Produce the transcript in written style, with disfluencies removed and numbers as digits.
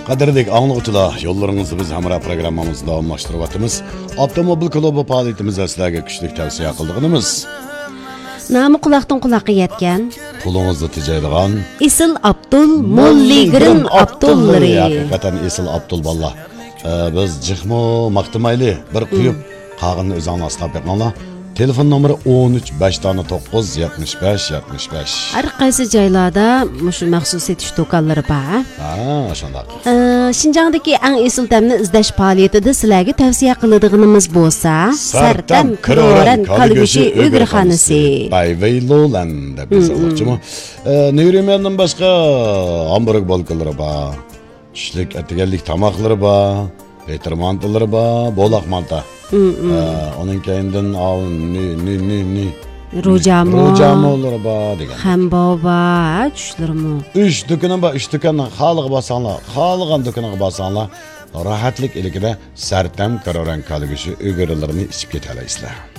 Qadrdek anlıqçılar, yollarınızı biz hamra programmamızda davamlaştırıvatımız. Avtomobil klubu faoliyetimiz sizlarga kuchli tavsiya qildiğimiz. Namı qulaqdan qulaqqa yetgan. Pulunuzda tijaydigan. Isil Abdul Molligrin Abdullari. Hakikaten Isil Abdul valla. Biz jihmo maqtamayli bir quyib qag'inni o'zingni aslab berganlar. Telefon nomeri 13 5 tane 9 75 75. Har qaysi joylarda shu maxsus setish do'konlari bor. Ha, shunday. Xinjiangdagi eng esil tamni izlash faoliyatida sizlarga tavsiya qiladiganimiz bo'lsa, Sartam Kroran Kalgushi Uyg'urxonasi. Bayveylolan deb yozilmoqchimi? Neyremendan boshqa hamburg bolkalari bor. Tushlik atiganlik tamoqlari bor, petermantlari bor, bo'loq manta. Onun kayından ne Rojamo'lari bor degan. Ham bor, tushlarmi? 3 dükkanı bor, 3 dükkandan xalq basanlar, xalqan dükkanına basanlar, rahatlik ilikida Sartam Kroran Kalgushi Uyg'urlarini ichib ketalaysizlar.